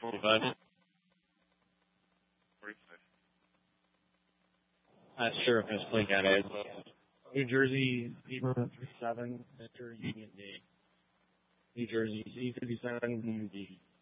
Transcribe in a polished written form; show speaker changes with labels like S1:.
S1: 45.
S2: 45.
S1: Sheriff has played at it. New Jersey, 837, enter Union D. New Jersey, C57, Union D.